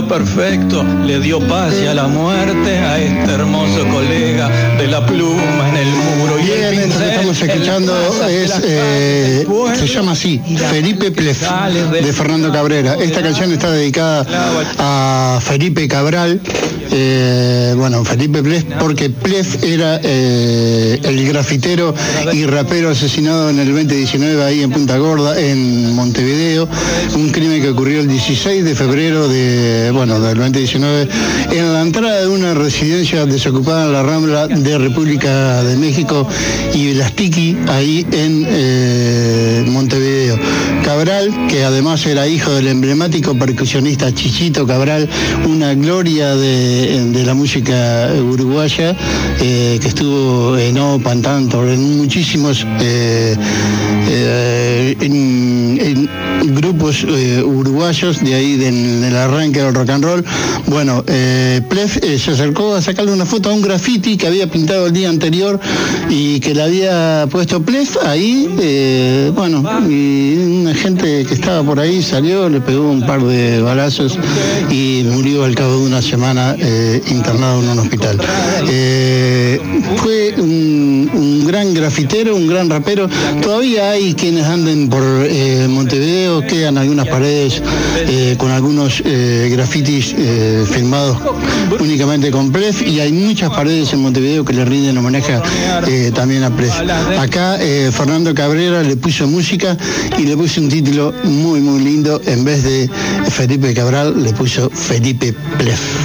lo perfecto le dio paz y a la muerte a este hermoso colega de la pluma en el muro. Y bien, esto que estamos escuchando se llama así, Felipe Plef, de Fernando Cabrera. Esta canción está dedicada a Felipe Cabral, Felipe Plef, porque Plef era el grafitero y rapero asesinado en el 2019 ahí en Punta Gorda, en Montevideo, un crimen que ocurrió el 16 de febrero del 2019 en la entrada de una residencia desocupada en la Rambla de República de México y Las Tiki, ahí en Montevideo. Cabral, que además era hijo del emblemático percusionista Chichito Cabral, una gloria de la música uruguaya, que estuvo en Opa, tanto, en muchísimos en grupos uruguayos de ahí del arranque del rock and roll. Plef se acercó a sacarle una foto a un graffiti que había pintado el día anterior y que le había puesto Plef ahí, y una gente que estaba por ahí salió, le pegó un par de balazos y murió al cabo de una semana internado en un hospital. Fue un gran grafitero, un gran rapero. Todavía hay quienes anden por Montevideo, quedan algunas paredes con algunos grafitis firmados únicamente con Plef, y hay muchas paredes en Montevideo que le rinden homenaje también a Plef. Acá Fernando Cabrera le puso música y le puso un título muy muy lindo. En vez de Felipe Cabral le puso Felipe Plef.